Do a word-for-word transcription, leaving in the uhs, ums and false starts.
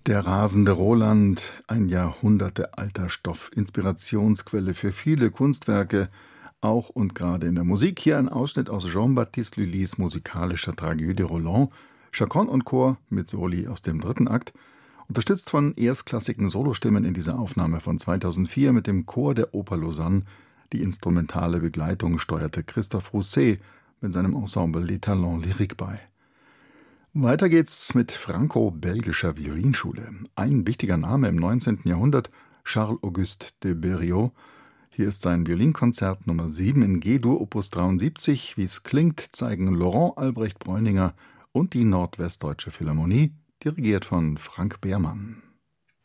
Der rasende Roland, ein jahrhundertealter Stoff, Inspirationsquelle für viele Kunstwerke, auch und gerade in der Musik. Hier ein Ausschnitt aus Jean-Baptiste Lully's musikalischer Tragödie Roland, Chaconne und Chor mit Soli aus dem dritten Akt, unterstützt von erstklassigen Solostimmen in dieser Aufnahme von zweitausendvier mit dem Chor der Oper Lausanne. Die instrumentale Begleitung steuerte Christophe Rousset mit seinem Ensemble Les Talents Lyriques bei. Weiter geht's mit franco-belgischer Violinschule. Ein wichtiger Name im neunzehnten Jahrhundert, Charles-Auguste de Berriot. Hier ist sein Violinkonzert Nummer sieben in G-Dur Opus dreiundsiebzig. Wie es klingt, zeigen Laurent Albrecht Breuninger und die Nordwestdeutsche Philharmonie, dirigiert von Frank Behrmann.